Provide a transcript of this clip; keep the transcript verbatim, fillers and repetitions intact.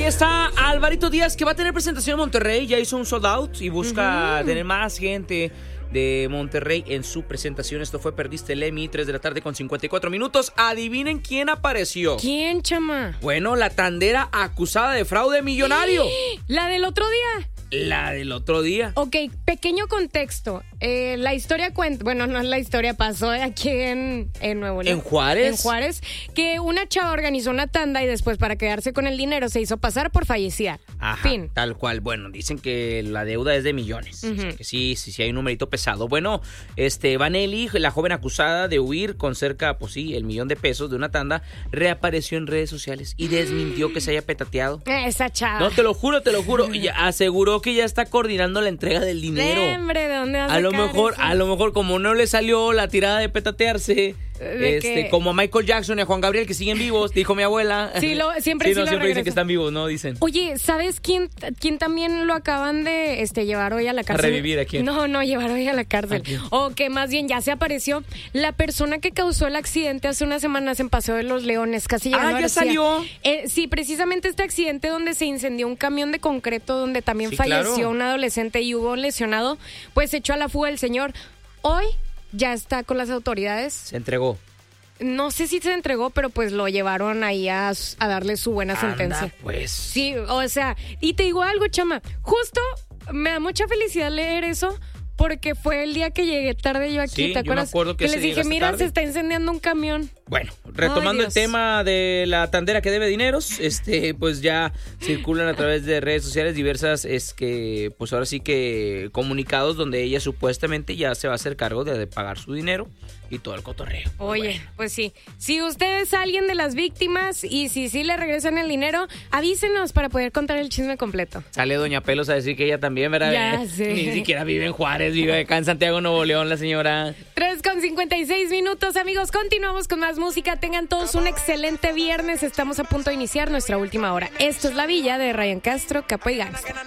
está Alvarito Díaz, que va a tener presentación en Monterrey. Ya hizo un sold out y busca uh-huh. tener más gente de Monterrey en su presentación. Esto fue Perdiste el Emmy, tres de la tarde con cincuenta y cuatro minutos. Adivinen quién apareció. ¿Quién, chama? Bueno, la tandera acusada de fraude millonario. ¿La del otro día? La del otro día. Ok, pequeño contexto. Eh, la historia cuenta, bueno, no es la historia, pasó aquí en, en Nuevo León. ¿En Juárez? En Juárez, que una chava organizó una tanda y después para quedarse con el dinero se hizo pasar por fallecida. Ajá, fin. Tal cual. Bueno, dicen que la deuda es de millones. Uh-huh. O sea, que sí, sí, sí hay un numerito pesado. Bueno, este, Vanelli, la joven acusada de huir con cerca, pues sí, el millón de pesos de una tanda, reapareció en redes sociales y desmintió que se haya petateado. Esa chava. No, te lo juro, te lo juro. Y aseguró que ya está coordinando la entrega del dinero. Hombre, ¿de dónde vas a A lo mejor, eso? a lo mejor como no le salió la tirada de petatearse, ¿De este, qué? como a Michael Jackson y a Juan Gabriel que siguen vivos, dijo mi abuela. Sí, lo, siempre sí, sí no, lo siempre dicen regresa. que están vivos, ¿no? Dicen. Oye, ¿sabes quién, quién también lo acaban de este, llevar hoy a la cárcel? ¿A revivir a quién? No, no, llevar hoy a la cárcel. O que más bien ya se apareció la persona que causó el accidente hace unas semanas en Paseo de los Leones, casi llegando Ah, a ¿ya García. salió? Eh, sí, precisamente este accidente donde se incendió un camión de concreto, donde también Sí, falleció claro. un adolescente y hubo un lesionado, pues se echó a la fuga el señor. Hoy ya está con las autoridades. Se entregó. No sé si se entregó, pero pues lo llevaron ahí a, a darle su buena Anda, sentencia. pues. Sí, o sea, y te digo algo, chama, justo me da mucha felicidad leer eso, porque fue el día que llegué tarde yo aquí, Sí, ¿te yo me acuerdas? acuerdo que les ese día dije, llegaste mira, tarde". se está incendiando un camión. Bueno, retomando Ay, el Dios. tema de la tandera que debe dineros, este, pues ya circulan a través de redes sociales diversas, es que, pues ahora sí que comunicados donde ella supuestamente ya se va a hacer cargo de, de pagar su dinero y todo el cotorreo. Oye, Bueno. pues sí, si usted es alguien de las víctimas y si sí le regresan el dinero, avísenos para poder contar el chisme completo. Sale Doña Pelos a decir que ella también, ¿verdad? Ya Eh, sé. Ni siquiera vive en Juárez, vive acá en Santiago, Nuevo León, la señora. tres con cincuenta y seis minutos, amigos. Continuamos con más música. Tengan todos un excelente viernes. Estamos a punto de iniciar nuestra última hora. Esto es La Villa de Ryan Castro, Capo y Gangsta.